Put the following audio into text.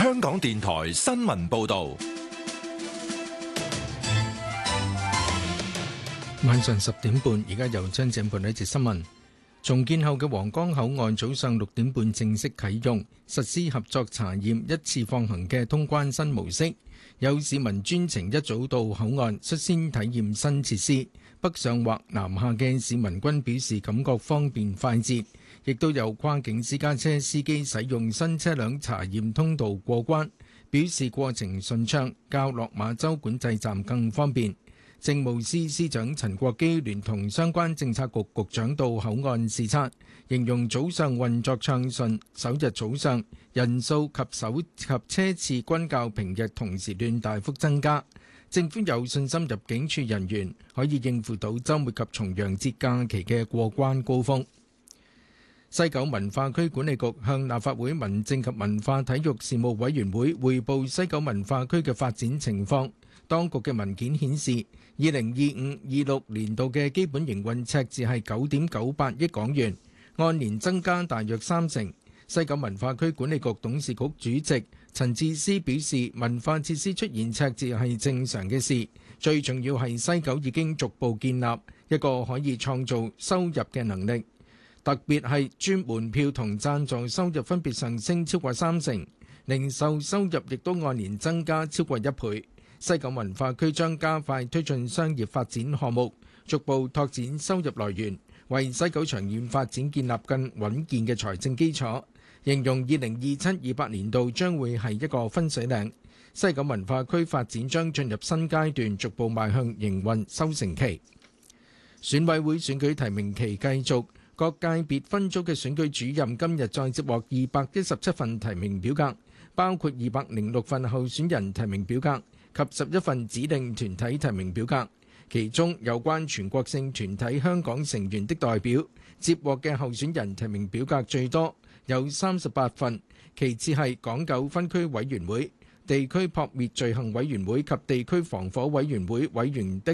香港電台新聞報道， 晚上10點半，而家由張正盤呢節新聞。重建後嘅皇崗口岸早上6點半正式啟用，實施合作查驗一次放行嘅通關新模式。有市民專程一早到口岸率先體驗新設施，北上或南下嘅市民均表示感覺方便快捷。亦都有跨境私家車司機使用新車輛查驗通道過關，表示過程順暢，較落馬洲管制站更方便。政務司司長陳國基聯同相關政策局局長到口岸視察，形容早上運作暢順，首日早上人數及車次均較平日同時段大幅增加。政府有信心入境處人員可以應付到週末及重陽節假期嘅過關高峰。西九文化區管理局向立法會民政及文化體育事務委員會匯報西九文化區嘅發展情況。當局嘅文件顯示，2025-26年度嘅基本營運赤字係9.98億港元，按年增加大約30%。西九文化區管理局董事局主席陳智思表示，文化設施出現赤字係正常嘅事，最重要係西九已經逐步建立一個可以創造收入嘅能力。特別係專門票同贊助收入分別上升超過30%，零售收入亦都按年增加超過1倍。西九文化區將加快推進商業發展項目，逐步拓展收入來源，為西九長遠發展建立更穩健嘅財政基礎。形容2027-28年度將會係一個分水嶺，西九文化區發展將進入新階段，逐步邁向營運收成期。選委會選舉提名期繼續。各界別分組嘅選舉主任今日再接獲217份提名表格，包括206份候選人提名表格及11份指定團體提名表格。其中有關全國性團體香港成員的代表接獲嘅候選人提名表格最多，有38份，其次係港九分區委員會、地區撲滅罪行委員會及地區防火委員會委員的